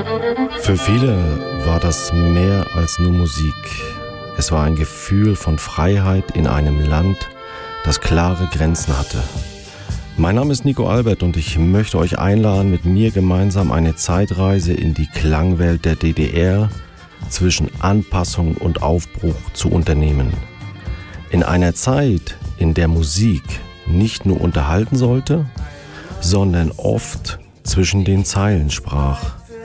Für viele war das mehr als nur Musik. Es war ein Gefühl von Freiheit in einem Land, das klare Grenzen hatte. Mein Name ist Nico Albert und ich möchte euch einladen, mit mir gemeinsam eine Zeitreise in die Klangwelt der DDR zwischen Anpassung und Aufbruch zu unternehmen. In einer Zeit, in der Musik nicht nur unterhalten sollte, sondern oft zwischen den Zeilen sprach.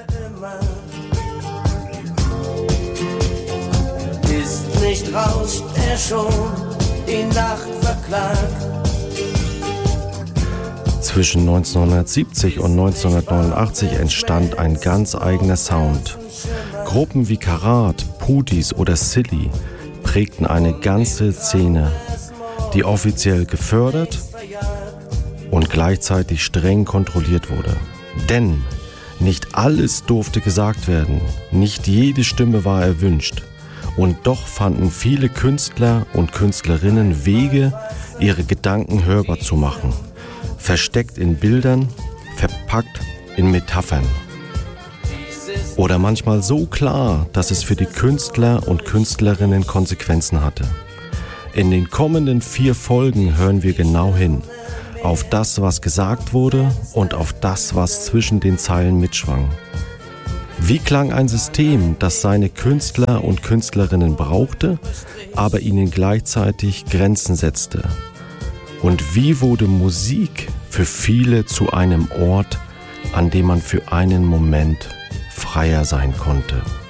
Ist nicht rauscht er schon die Nacht verklagt. Zwischen 1970 und 1989 entstand ein ganz eigener Sound. Gruppen wie Karat, Putis oder Silly prägten eine ganze Szene, die offiziell gefördert und gleichzeitig streng kontrolliert wurde. Denn nicht alles durfte gesagt werden, nicht jede Stimme war erwünscht. Und doch fanden viele Künstler und Künstlerinnen Wege, ihre Gedanken hörbar zu machen. Versteckt in Bildern, verpackt in Metaphern. Oder manchmal so klar, dass es für die Künstler und Künstlerinnen Konsequenzen hatte. In den kommenden 4 Folgen hören wir genau hin. Auf das, was gesagt wurde und auf das, was zwischen den Zeilen mitschwang. Wie klang ein System, das seine Künstler und Künstlerinnen brauchte, aber ihnen gleichzeitig Grenzen setzte? Und wie wurde Musik für viele zu einem Ort, an dem man für einen Moment freier sein konnte?